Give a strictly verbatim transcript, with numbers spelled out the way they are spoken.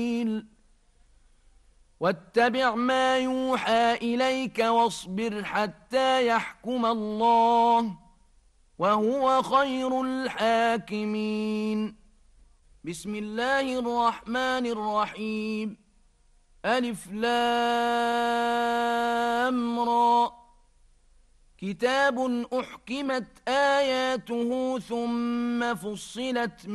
واتبع ما يوحى إليك واصبر حتى يحكم الله وهو خير الحاكمين. بسم الله الرحمن الرحيم. ألف لام را. كتاب أحكمت آياته ثم فصلت